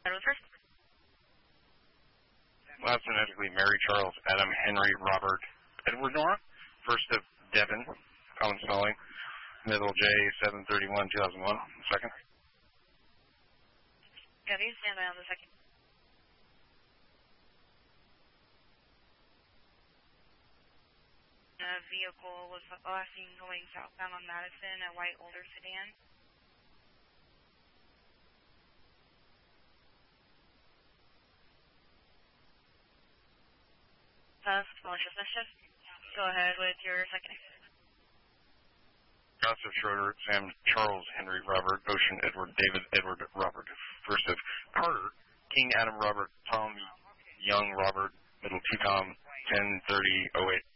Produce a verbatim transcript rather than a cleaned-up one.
That was first. Last phonetically, Mary, Charles, Adam, Henry, Robert, Edward, Nora. First of Devin, Colin Stalling. Middle J, seven thirty-one two thousand one. Second. Copy, stand by on the second. The vehicle was last seen going southbound on Madison, a white older sedan. Uh, malicious mischief. Go ahead with your second. Joseph Schroeder, Sam, Charles, Henry, Robert, Ocean, Edward, David, Edward, Robert. First of Carter, King, Adam, Robert, Tom, Young, Robert, middle two Tom, ten thirty oh eight.